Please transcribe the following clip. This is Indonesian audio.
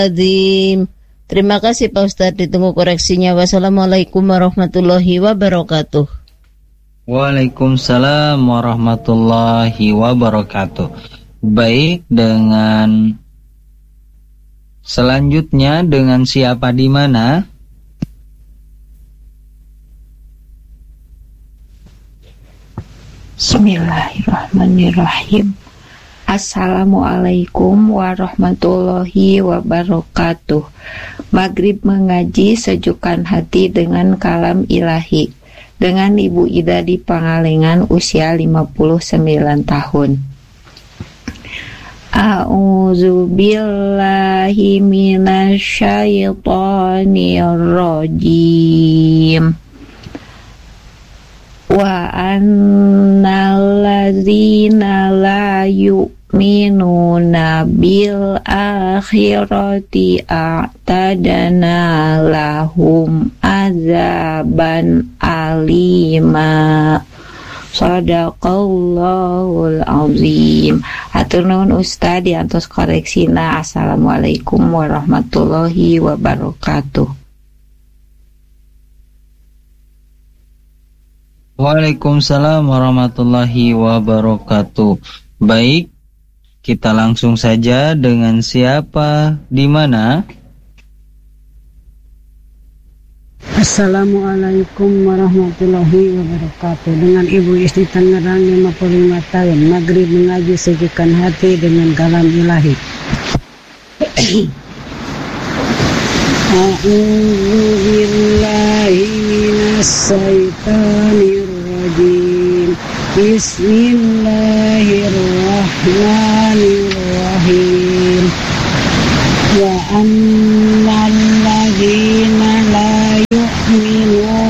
Azim. Terima kasih Pak Ustadz, ditunggu koreksinya. Wassalamualaikum warahmatullahi wabarakatuh. Waalaikumsalam warahmatullahi wabarakatuh. Baik, dengan selanjutnya dengan siapa di mana? Bismillahirrahmanirrahim. Assalamualaikum warahmatullahi wabarakatuh. Maghrib mengaji sejukkan hati dengan kalam ilahi. Dengan Ibu Ida di Pangalengan, usia 59 tahun. A'udzu billahi minasyaitonir rajim. Wa annal ladzina la yu'minuna bil akhirati a'tadna lahum azaban alima. Shadaqallahul azim. Hatur nuhun Ustaz diantos koreksina. Assalamualaikum warahmatullahi wabarakatuh. Waalaikumsalam warahmatullahi wabarakatuh. Baik, kita langsung saja dengan siapa di mana? Assalamualaikum warahmatullahi wabarakatuh. Dengan Ibu Isti Tangerang 55 tahun. Maghrib mengaji sejukkan hati dengan kalam ilahi. A'udzu billahi minasyaitonir rajim. Bismillahirrahmanirrahim. Wa annal